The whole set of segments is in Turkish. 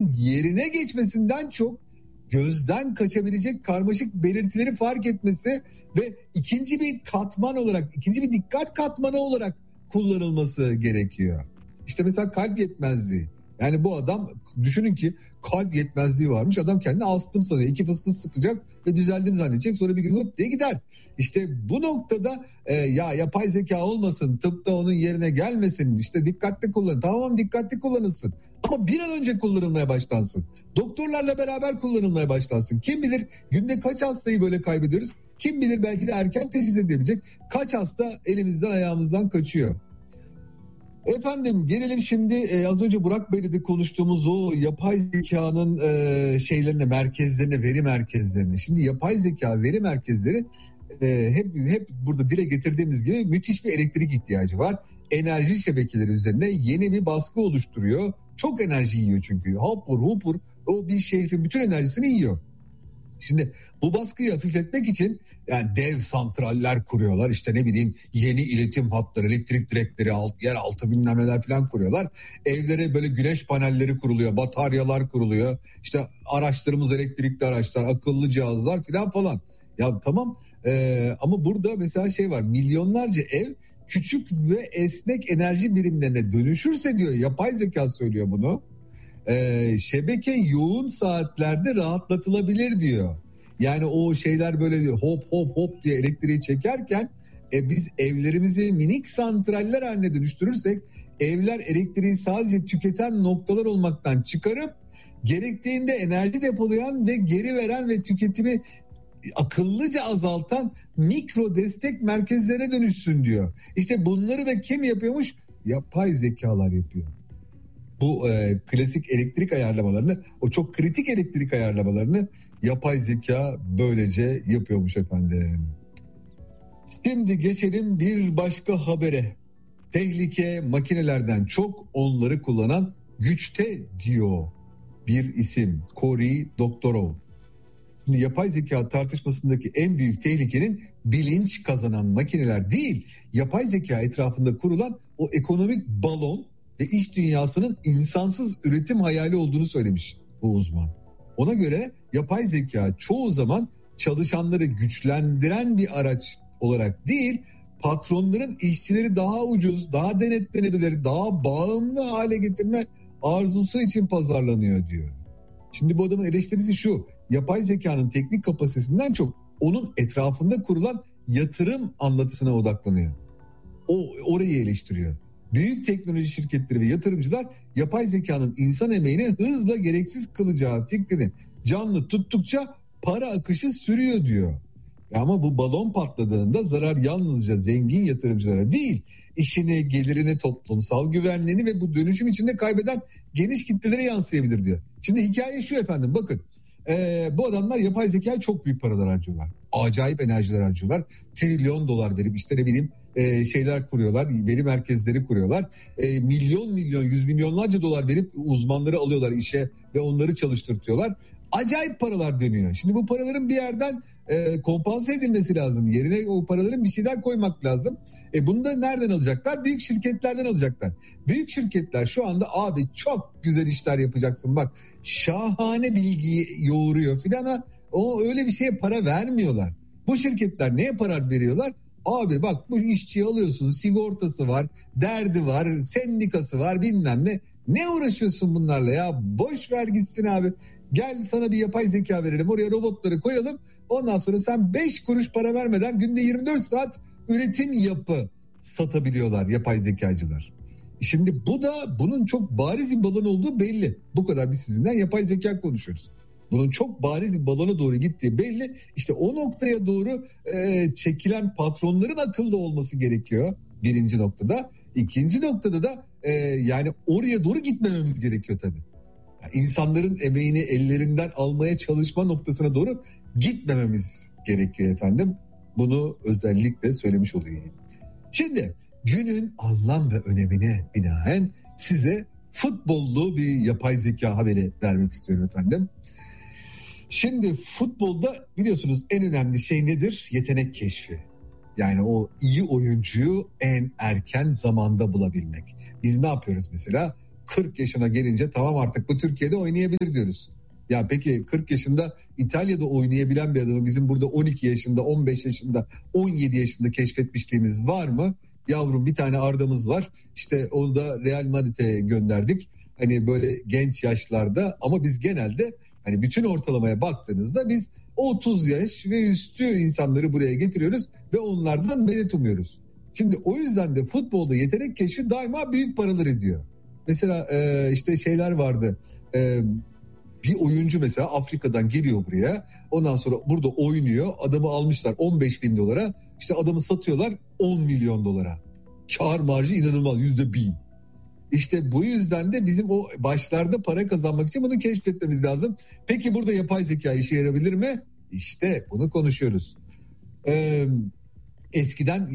insanın yerine geçmesinden çok gözden kaçabilecek karmaşık belirtileri fark etmesi ve ikinci bir dikkat katmanı olarak kullanılması gerekiyor. İşte mesela kalp yetmezliği. Yani bu adam, düşünün ki kalp yetmezliği varmış. Adam kendini astım sanıyor. 2 fıs fıs sıkacak ve düzeldim zannedecek. Sonra bir gün hop diye gider. İşte bu noktada ya yapay zeka olmasın, tıpta onun yerine gelmesin. İşte dikkatli kullan. Tamam, dikkatli kullanılsın. Ama bir an önce kullanılmaya başlansın. Doktorlarla beraber kullanılmaya başlansın. Kim bilir günde kaç hastayı böyle kaybediyoruz. Kim bilir belki de erken teşhis edilebilecek kaç hasta elimizden ayağımızdan kaçıyor. Efendim gelelim şimdi az önce Burak Bey'le de konuştuğumuz o yapay zekanın merkezlerine, veri merkezlerine. Şimdi yapay zeka veri merkezleri hep burada dile getirdiğimiz gibi müthiş bir elektrik ihtiyacı var. Enerji şebekeleri üzerine yeni bir baskı oluşturuyor. Çok enerji yiyor çünkü. Hapur hupur o bir şehrin bütün enerjisini yiyor. Şimdi bu baskıyı hafifletmek için yani dev santraller kuruyorlar. İşte ne bileyim yeni iletim hatları, elektrik direkleri, yeraltı bilmem neler falan kuruyorlar. Evlere böyle güneş panelleri kuruluyor, bataryalar kuruluyor. İşte araçlarımız elektrikli araçlar, akıllı cihazlar falan. Ya tamam ama burada mesela var, milyonlarca ev küçük ve esnek enerji birimlerine dönüşürse diyor, yapay zeka söylüyor bunu. Şebeke yoğun saatlerde rahatlatılabilir diyor. Yani o şeyler böyle hop hop hop diye elektriği çekerken biz evlerimizi minik santraller haline dönüştürürsek evler elektriği sadece tüketen noktalar olmaktan çıkarıp gerektiğinde enerji depolayan ve geri veren ve tüketimi akıllıca azaltan mikro destek merkezlerine dönüşsün diyor. İşte bunları da kim yapıyormuş? Yapay zekalar yapıyor. Bu klasik elektrik ayarlamalarını, o çok kritik elektrik ayarlamalarını yapay zeka böylece yapıyormuş efendim. Şimdi geçelim bir başka habere. Tehlike makinelerden çok onları kullanan güçte diyor bir isim, Cory Doctorow. Şimdi yapay zeka tartışmasındaki en büyük tehlikenin bilinç kazanan makineler değil, yapay zeka etrafında kurulan o ekonomik balon ve iş dünyasının insansız üretim hayali olduğunu söylemiş bu uzman. Ona göre yapay zeka çoğu zaman çalışanları güçlendiren bir araç olarak değil, patronların işçileri daha ucuz, daha denetlenebilir, daha bağımlı hale getirme arzusu için pazarlanıyor diyor. Şimdi bu adamın eleştirisi şu: yapay zekanın teknik kapasitesinden çok onun etrafında kurulan yatırım anlatısına odaklanıyor. O orayı eleştiriyor. Büyük teknoloji şirketleri ve yatırımcılar yapay zekanın insan emeğini hızla gereksiz kılacağı fikrini canlı tuttukça para akışı sürüyor diyor. Ama bu balon patladığında zarar yalnızca zengin yatırımcılara değil, işini, gelirini, toplumsal güvenliğini ve bu dönüşüm içinde kaybeden geniş kitlelere yansıyabilir diyor. Şimdi hikaye şu efendim, bakın. Bu adamlar yapay zekaya çok büyük paralar harcıyorlar. Acayip enerjiler harcıyorlar. Trilyon dolar verip işte ne bileyim şeyler kuruyorlar. Veri merkezleri kuruyorlar. Milyon yüz milyonlarca dolar verip uzmanları alıyorlar işe ve onları çalıştırtıyorlar. Acayip paralar dönüyor. Şimdi bu paraların bir yerden kompanse edilmesi lazım. Yerine o paraların bir şeyler koymak lazım. Bunu da nereden alacaklar? Büyük şirketlerden alacaklar. Büyük şirketler şu anda abi çok güzel işler yapacaksın. Bak şahane bilgiyi yoğuruyor filan. O öyle bir şeye para vermiyorlar. Bu şirketler neye para veriyorlar? Abi bak bu işçiyi alıyorsun, sigortası var, derdi var, sendikası var, bilmem ne. Ne uğraşıyorsun bunlarla ya? Boş ver gitsin abi. Gel sana bir yapay zeka verelim, oraya robotları koyalım. Ondan sonra sen 5 kuruş para vermeden günde 24 saat üretim satabiliyorlar yapay zekacılar. Şimdi bu da bunun çok bariz bir balon olduğu belli. Bu kadar biz sizinden yapay zeka konuşuyoruz. Bunun çok bariz bir balona doğru gittiği belli. İşte o noktaya doğru çekilen patronların akıllı olması gerekiyor birinci noktada. İkinci noktada da yani oraya doğru gitmememiz gerekiyor tabii. Yani insanların emeğini ellerinden almaya çalışma noktasına doğru gitmememiz gerekiyor efendim. Bunu özellikle söylemiş olayım. Şimdi günün anlam ve önemine binaen size futbollu bir yapay zeka haberi vermek istiyorum efendim. Şimdi futbolda biliyorsunuz en önemli şey nedir? Yetenek keşfi. Yani o iyi oyuncuyu en erken zamanda bulabilmek. Biz ne yapıyoruz mesela? 40 yaşına gelince tamam artık bu Türkiye'de oynayabilir diyoruz. Ya peki 40 yaşında İtalya'da oynayabilen bir adamı bizim burada 12 yaşında, 15 yaşında, 17 yaşında keşfetmişliğimiz var mı? Yavrum bir tane Arda'mız var. İşte onu da Real Madrid'e gönderdik. Hani böyle genç yaşlarda ama biz genelde hani bütün ortalamaya baktığınızda biz 30 yaş ve üstü insanları buraya getiriyoruz ve onlardan medet umuyoruz. Şimdi o yüzden de futbolda yetenek keşfi daima büyük paralar ediyor. Mesela işte şeyler vardı. Bir oyuncu mesela Afrika'dan geliyor buraya. Ondan sonra burada oynuyor. Adamı almışlar 15 bin dolara. İşte adamı satıyorlar 10 milyon dolara. Kar marjı inanılmaz %1000. İşte bu yüzden de bizim o başlarda para kazanmak için bunu keşfetmemiz lazım. Peki burada yapay zeka işe yarayabilir mi? İşte bunu konuşuyoruz. Eskiden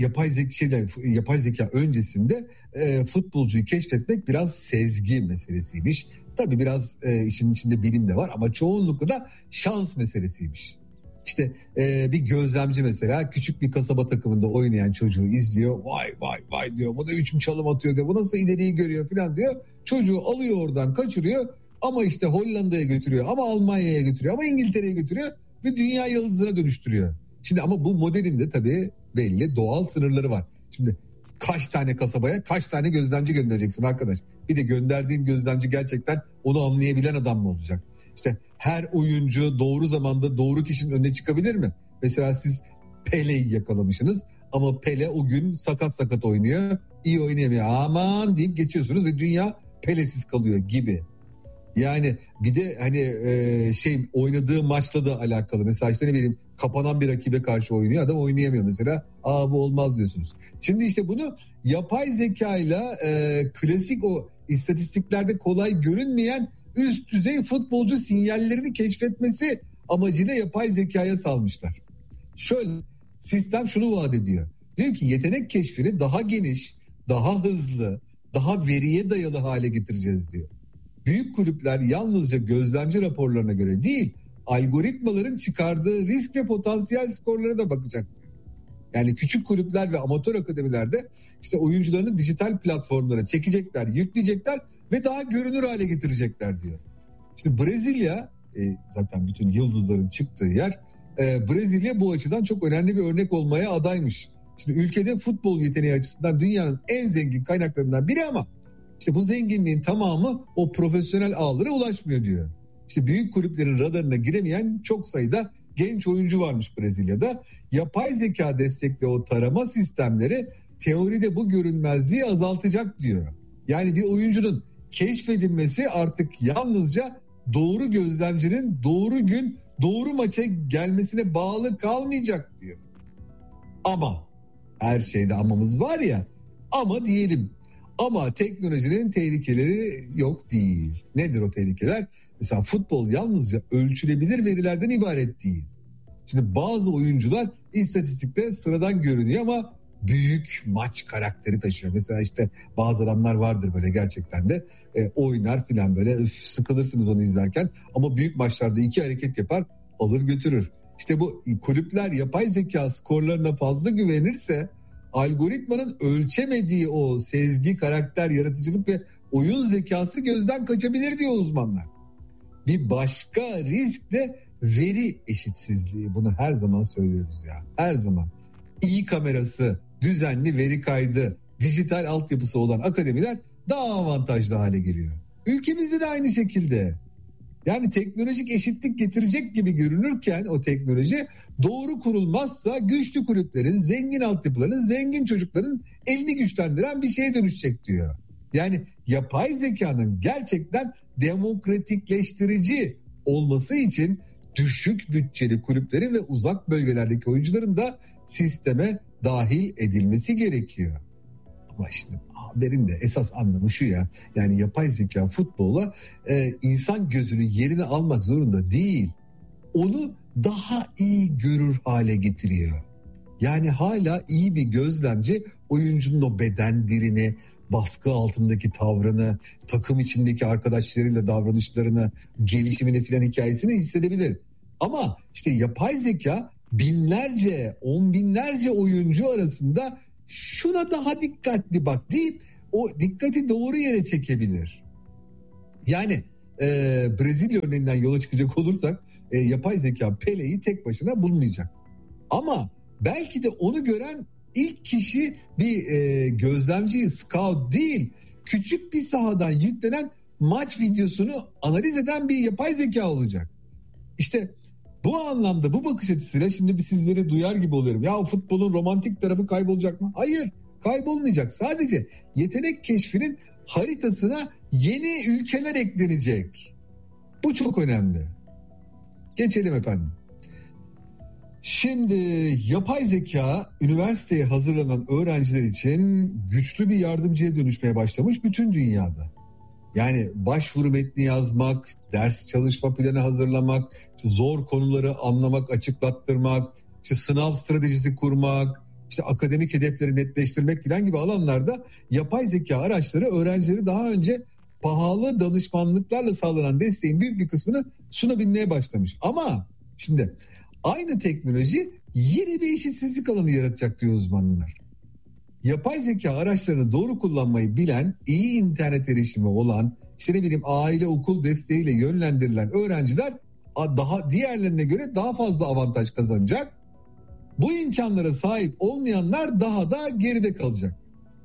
yapay zeka öncesinde futbolcuyu keşfetmek biraz sezgi meselesiymiş. Tabii biraz işin içinde bilim de var ama çoğunlukla da şans meselesiymiş. İşte bir gözlemci mesela küçük bir kasaba takımında oynayan çocuğu izliyor. Vay vay vay diyor. Bu da 3 çalım atıyor diyor. Bu nasıl ileriyi görüyor falan diyor. Çocuğu alıyor oradan kaçırıyor. Ama işte Hollanda'ya götürüyor. Ama Almanya'ya götürüyor. Ama İngiltere'ye götürüyor. Ve dünya yıldızına dönüştürüyor. Şimdi ama bu modelin de tabii belli doğal sınırları var. Şimdi kaç tane kasabaya kaç tane gözlemci göndereceksin arkadaş? Bir de gönderdiğin gözlemci gerçekten onu anlayabilen adam mı olacak? İşte her oyuncu doğru zamanda doğru kişinin önüne çıkabilir mi? Mesela siz Pele'yi yakalamışsınız ama Pele o gün sakat oynuyor. İyi oynayamıyor. Aman deyip geçiyorsunuz ve dünya Pele'siz kalıyor gibi. Yani bir de hani oynadığı maçla da alakalı. Mesela işte ne bileyim kapanan bir rakibe karşı oynuyor. Adam oynayamıyor mesela. Bu olmaz diyorsunuz. Şimdi işte bunu yapay zekayla klasik o istatistiklerde kolay görünmeyen üst düzey futbolcu sinyallerini keşfetmesi amacıyla yapay zekaya salmışlar. Şöyle sistem şunu vaat ediyor. Diyor ki yetenek keşfini daha geniş, daha hızlı, daha veriye dayalı hale getireceğiz diyor. Büyük kulüpler yalnızca gözlemci raporlarına göre değil, algoritmaların çıkardığı risk ve potansiyel skorlara da bakacak. Yani küçük kulüpler ve amatör akademilerde işte oyuncularını dijital platformlara çekecekler, yükleyecekler ve daha görünür hale getirecekler diyor. İşte Brezilya, zaten bütün yıldızların çıktığı yer, Brezilya bu açıdan çok önemli bir örnek olmaya adaymış. Şimdi ülkede futbol yeteneği açısından dünyanın en zengin kaynaklarından biri ama İşte bu zenginliğin tamamı o profesyonel ağlara ulaşmıyor diyor. İşte büyük kulüplerin radarına giremeyen çok sayıda genç oyuncu varmış Brezilya'da. Yapay zeka destekli o tarama sistemleri teoride bu görünmezliği azaltacak diyor. Yani bir oyuncunun keşfedilmesi artık yalnızca doğru gözlemcinin doğru gün doğru maça gelmesine bağlı kalmayacak diyor. Ama her şeyde amamız var ya, ama diyelim. Ama teknolojinin tehlikeleri yok değil. Nedir o tehlikeler? Mesela futbol yalnızca ölçülebilir verilerden ibaret değil. Şimdi bazı oyuncular istatistikte sıradan görünüyor ama büyük maç karakteri taşıyor. Mesela işte bazı adamlar vardır böyle gerçekten de oynar filan böyle sıkılırsınız onu izlerken. Ama büyük maçlarda 2 hareket yapar alır götürür. İşte bu kulüpler yapay zeka skorlarına fazla güvenirse algoritmanın ölçemediği o sezgi, karakter, yaratıcılık ve oyun zekası gözden kaçabilir diyor uzmanlar. Bir başka risk de veri eşitsizliği. Bunu her zaman söylüyoruz ya. Her zaman. İyi kamerası, düzenli veri kaydı, dijital altyapısı olan akademiler daha avantajlı hale geliyor. Ülkemizde de aynı şekilde. Yani teknolojik eşitlik getirecek gibi görünürken o teknoloji doğru kurulmazsa güçlü kulüplerin, zengin altyapıların, zengin çocukların elini güçlendiren bir şeye dönüşecek diyor. Yani yapay zekanın gerçekten demokratikleştirici olması için düşük bütçeli kulüplerin ve uzak bölgelerdeki oyuncuların da sisteme dahil edilmesi gerekiyor. Ama şimdi haberin de esas anlamı şu ya, yani yapay zeka futbola insan gözünün yerini almak zorunda değil, onu daha iyi görür hale getiriyor. Yani hala iyi bir gözlemci oyuncunun o beden dilini, baskı altındaki tavrını, takım içindeki arkadaşlarıyla davranışlarını, gelişimini filan hikayesini hissedebilir. Ama işte yapay zeka binlerce, on binlerce oyuncu arasında şuna daha dikkatli bak deyip o dikkati doğru yere çekebilir. Yani Brezilya örneğinden yola çıkacak olursak yapay zeka Pele'yi tek başına bulmayacak. Ama belki de onu gören ilk kişi bir gözlemci, scout değil, küçük bir sahadan yüklenen maç videosunu analiz eden bir yapay zeka olacak. İşte bu anlamda, bu bakış açısıyla şimdi bir sizleri duyar gibi oluyorum. Ya futbolun romantik tarafı kaybolacak mı? Hayır, kaybolmayacak. Sadece yetenek keşfinin haritasına yeni ülkeler eklenecek. Bu çok önemli. Geçelim efendim. Şimdi yapay zeka üniversiteye hazırlanan öğrenciler için güçlü bir yardımcıya dönüşmeye başlamış bütün dünyada. Yani başvuru metni yazmak, ders çalışma planı hazırlamak, işte zor konuları anlamak, açıklattırmak, işte sınav stratejisi kurmak, işte akademik hedefleri netleştirmek falan gibi alanlarda yapay zeka araçları öğrencileri daha önce pahalı danışmanlıklarla sağlanan desteğin büyük bir kısmını sunabilmeye başlamış. Ama şimdi aynı teknoloji yeni bir eşitsizlik alanı yaratacak diyor uzmanlar. Yapay zeka araçlarını doğru kullanmayı bilen, iyi internet erişimi olan, işte ne bileyim aile okul desteğiyle yönlendirilen öğrenciler daha diğerlerine göre daha fazla avantaj kazanacak. Bu imkanlara sahip olmayanlar daha da geride kalacak.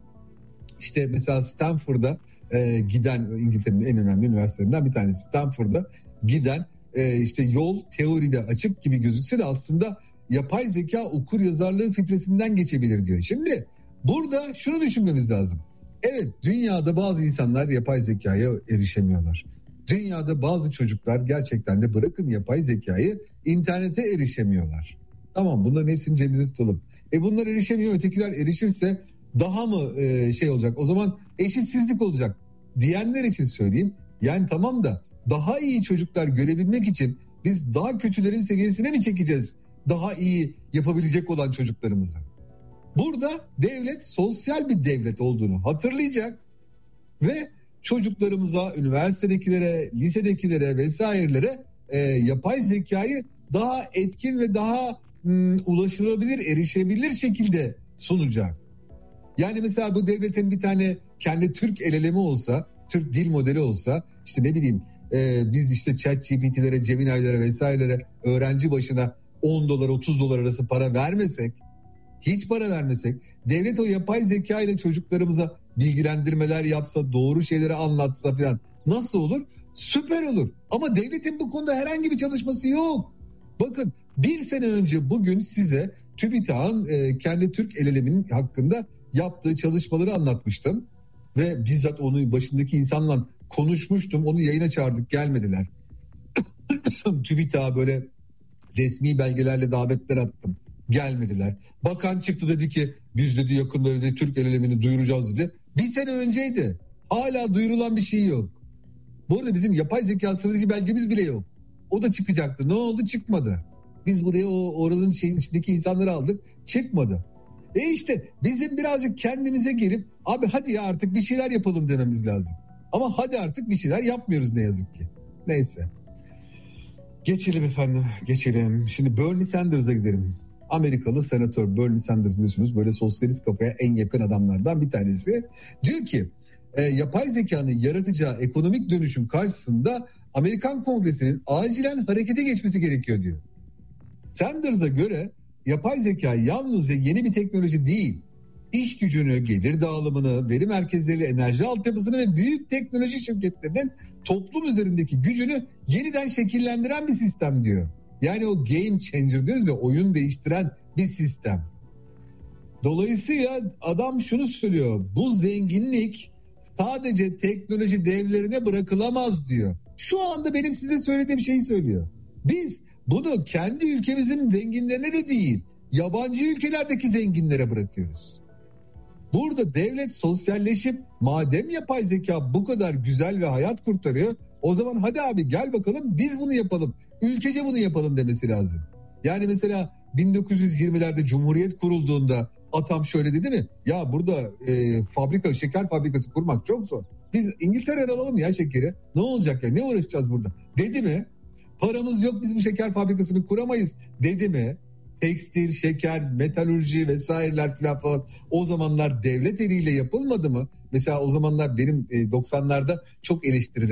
İşte mesela Stanford'a giden, İngiltere'nin en önemli üniversitelerinden bir tanesi Stanford'a giden işte yol teoride açık gibi gözükse de aslında yapay zeka okur yazarlığı filtresinden geçebilir diyor. Şimdi burada şunu düşünmemiz lazım. Evet, dünyada bazı insanlar yapay zekaya erişemiyorlar. Dünyada bazı çocuklar gerçekten de bırakın yapay zekayı internete erişemiyorlar. Tamam, bunların hepsini cebimize tutalım. Bunlar erişemiyor, ötekiler erişirse daha mı şey olacak? O zaman eşitsizlik olacak diyenler için söyleyeyim. Yani tamam da daha iyi çocuklar görebilmek için biz daha kötülerin seviyesine mi çekeceğiz daha iyi yapabilecek olan çocuklarımızı? Burada devlet sosyal bir devlet olduğunu hatırlayacak ve çocuklarımıza, üniversitedekilere, lisedekilere vesairelere yapay zekayı daha etkin ve daha ulaşılabilir, erişebilir şekilde sunacak. Yani mesela bu devletin bir tane kendi Türk el elemi olsa, Türk dil modeli olsa, işte ne bileyim biz işte ChatGPT'lere, Gemini'lere vesairelere öğrenci başına 10 dolar 30 dolar arası para vermesek, hiç para vermesek, devlet o yapay zeka ile çocuklarımıza bilgilendirmeler yapsa, doğru şeyleri anlatsa falan nasıl olur? Süper olur. Ama devletin bu konuda herhangi bir çalışması yok. Bakın, bir sene önce bugün size TÜBİTAK'ın kendi Türk el eleminin hakkında yaptığı çalışmaları anlatmıştım. Ve bizzat onun başındaki insanla konuşmuştum. Onu yayına çağırdık, gelmediler. TÜBİTAK'a böyle resmi belgelerle davetler attım. Gelmediler. Bakan çıktı, dedi ki biz dedi yakında dedi Türk el elemini duyuracağız dedi. Bir sene önceydi. Hala duyurulan bir şey yok. Bu arada bizim yapay zeka strateji belgemiz bile yok. O da çıkacaktı. Ne oldu? Çıkmadı. Biz buraya oranın içindeki insanları aldık. Çıkmadı. İşte bizim birazcık kendimize gelip abi hadi ya artık bir şeyler yapalım dememiz lazım. Ama hadi artık bir şeyler yapmıyoruz ne yazık ki. Neyse. Geçelim efendim, geçelim. Şimdi Bernie Sanders'a gidelim. Amerikalı senatör Bernie Sanders, biliyorsunuz böyle sosyalist kafaya en yakın adamlardan bir tanesi. Diyor ki yapay zekanın yaratacağı ekonomik dönüşüm karşısında Amerikan Kongresi'nin acilen harekete geçmesi gerekiyor diyor. Sanders'a göre yapay zeka yalnızca yeni bir teknoloji değil, iş gücünü, gelir dağılımını, veri merkezleriyle enerji altyapısını ve büyük teknoloji şirketlerinin toplum üzerindeki gücünü yeniden şekillendiren bir sistem diyor. Yani o game changer diyoruz ya, oyun değiştiren bir sistem. Dolayısıyla adam şunu söylüyor: bu zenginlik sadece teknoloji devlerine bırakılamaz diyor. Şu anda benim size söylediğim şeyi söylüyor. Biz bunu kendi ülkemizin zenginlerine de değil, yabancı ülkelerdeki zenginlere bırakıyoruz. Burada devlet sosyalleşip madem yapay zeka bu kadar güzel ve hayat kurtarıyor, o zaman hadi abi gel bakalım biz bunu yapalım, ülkece bunu yapalım demesi lazım. Yani mesela 1920'lerde Cumhuriyet kurulduğunda atam şöyle dedi mi? Ya burada şeker fabrikası kurmak çok zor. Biz İngiltere'den alalım ya şekeri. Ne olacak ya, ne uğraşacağız burada? Dedi mi? Paramız yok, biz bu şeker fabrikasını kuramayız dedi mi? Tekstil, şeker, metalurji vesaireler falan o zamanlar devlet eliyle yapılmadı mı? Mesela o zamanlar benim 90'larda çok eleştirilirdi.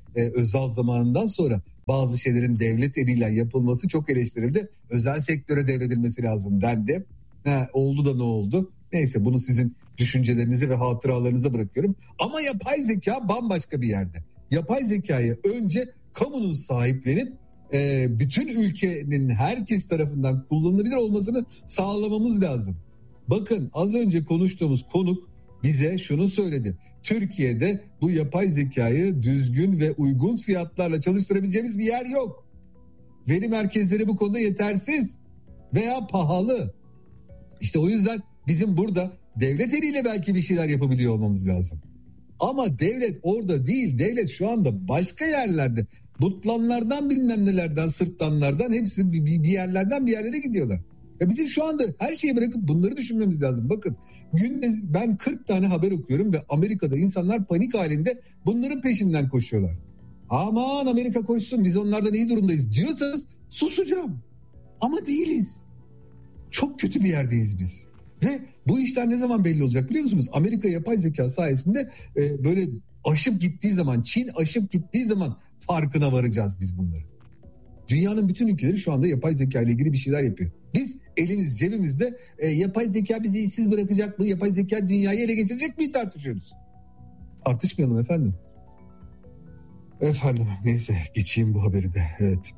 Özal zamanından sonra bazı şeylerin devlet eliyle yapılması çok eleştirildi. Özel sektöre devredilmesi lazım dendi. Oldu da ne oldu? Neyse, bunu sizin düşüncelerinize ve hatıralarınıza bırakıyorum. Ama yapay zeka bambaşka bir yerde. Yapay zekayı önce kamunun sahiplenip bütün ülkenin herkes tarafından kullanılabilir olmasını sağlamamız lazım. Bakın, az önce konuştuğumuz konuk bize şunu söyledi. Türkiye'de bu yapay zekayı düzgün ve uygun fiyatlarla çalıştırabileceğimiz bir yer yok. Veri merkezleri bu konuda yetersiz veya pahalı. İşte o yüzden bizim burada devlet eliyle belki bir şeyler yapabiliyor olmamız lazım. Ama devlet orada değil. Devlet şu anda başka yerlerde. Butlanlardan, bilmem nelerden, sırtlanlardan, hepsi bir yerlerden bir yerlere gidiyorlar. Ya bizim şu anda her şeyi bırakıp bunları düşünmemiz lazım. Bakın, günde ben 40 tane haber okuyorum ve Amerika'da insanlar panik halinde bunların peşinden koşuyorlar. Aman Amerika koşsun, biz onlardan iyi durumdayız diyorsanız susacağım. Ama değiliz. Çok kötü bir yerdeyiz biz. Ve bu işler ne zaman belli olacak biliyor musunuz? Amerika yapay zeka sayesinde böyle aşıp gittiği zaman, Çin aşıp gittiği zaman farkına varacağız biz bunları. Dünyanın bütün ülkeleri şu anda yapay zeka ile ilgili bir şeyler yapıyor. Biz elimiz cebimizde yapay zeka bizi işsiz bırakacak mı? Yapay zeka dünyayı ele geçirecek mi tartışıyoruz. Tartışmayalım efendim. Efendim neyse, geçeyim bu haberi de. Evet.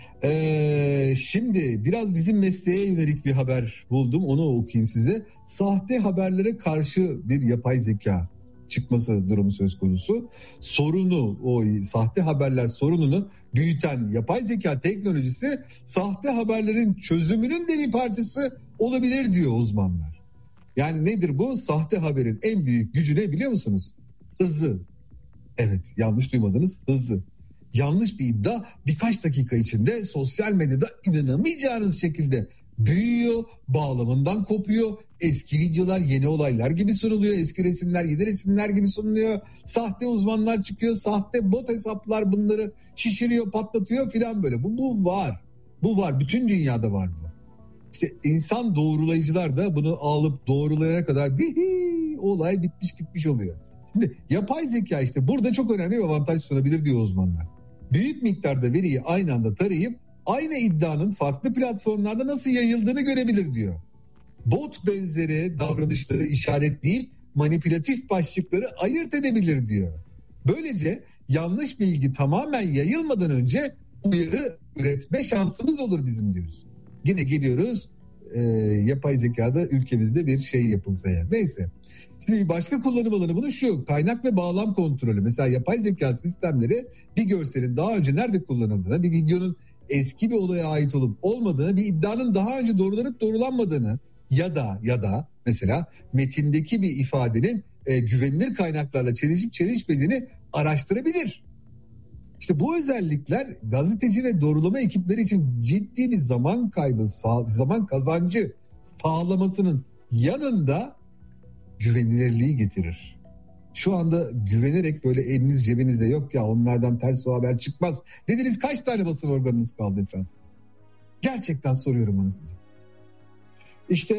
Şimdi biraz bizim mesleğe yönelik bir haber buldum, onu okuyayım size. Sahte haberlere karşı bir yapay zeka çıkması durumu söz konusu. Sorunu, o sahte haberler sorununu büyüten yapay zeka teknolojisi sahte haberlerin çözümünün de bir parçası olabilir diyor uzmanlar. Yani nedir bu? Sahte haberin en büyük gücü ne biliyor musunuz? Hızı. Evet, yanlış duymadınız, hızı. Yanlış bir iddia birkaç dakika içinde sosyal medyada inanamayacağınız şekilde büyüyor, bağlamından kopuyor. Eski videolar yeni olaylar gibi sunuluyor. Eski resimler yeni resimler gibi sunuluyor. Sahte uzmanlar çıkıyor. Sahte bot hesaplar bunları şişiriyor, patlatıyor filan böyle. Bu var. Bu var. Bütün dünyada var bu. İşte insan doğrulayıcılar da bunu alıp doğrulayana kadar olay bitmiş gitmiş oluyor. Şimdi yapay zeka işte burada çok önemli bir avantaj sunabilir diyor uzmanlar. Büyük miktarda veriyi aynı anda tarayıp aynı iddianın farklı platformlarda nasıl yayıldığını görebilir diyor. Bot benzeri davranışları işaretleyip manipülatif başlıkları ayırt edebilir diyor. Böylece yanlış bilgi tamamen yayılmadan önce uyarı üretme şansımız olur bizim diyoruz. Yine geliyoruz yapay zekada ülkemizde bir şey yapılsa ya. Neyse. Şimdi başka kullanım alanı bunun şu: kaynak ve bağlam kontrolü. Mesela yapay zeka sistemleri bir görselin daha önce nerede kullanıldığını, bir videonun eski bir olaya ait olup olmadığını, bir iddianın daha önce doğrulanıp doğrulanmadığını ya da mesela metindeki bir ifadenin güvenilir kaynaklarla çelişip çelişmediğini araştırabilir. İşte bu özellikler gazeteci ve doğrulama ekipleri için ciddi bir zaman kaybı, zaman kazancı sağlamasının yanında güvenilirliği getirir. Şu anda güvenerek böyle eliniz cebinizde, yok ya onlardan ters o haber çıkmaz dediniz, kaç tane basın organınız kaldı etrafınızda? Gerçekten soruyorum onu size. İşte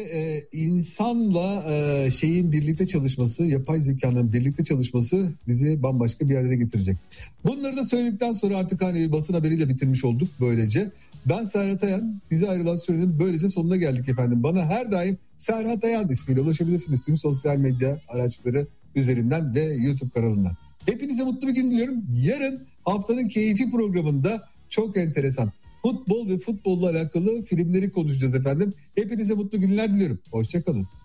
insanla şeyin birlikte çalışması, yapay zekanın birlikte çalışması bizi bambaşka bir yerlere getirecek. Bunları da söyledikten sonra artık hani basın haberiyle bitirmiş olduk böylece. Ben Serhat Ayan, bize ayrılan sürenin böylece sonuna geldik efendim. Bana her daim Serhat Ayan ismiyle ulaşabilirsiniz tüm sosyal medya araçları üzerinden ve YouTube kanalından. Hepinize mutlu bir gün diliyorum. Yarın haftanın keyfi programında çok enteresan futbol ve futbolla alakalı filmleri konuşacağız efendim. Hepinize mutlu günler diliyorum. Hoşça kalın.